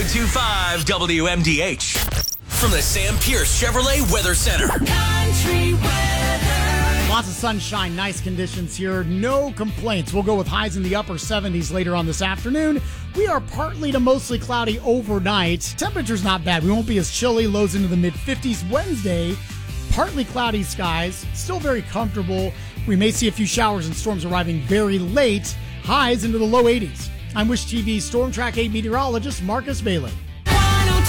102.5 WMDH. From the Sam Pierce Chevrolet Weather Center. Country weather. Lots of sunshine, nice conditions here. No complaints. We'll go with highs in the upper 70s later on this afternoon. We are partly to mostly cloudy overnight. Temperature's not bad. We won't be as chilly. Lows into the mid-50s Wednesday. Partly cloudy skies. Still very comfortable. We may see a few showers and storms arriving very late. Highs into the low 80s. I'm Wish TV's Storm Track 8 meteorologist Marcus Bailey.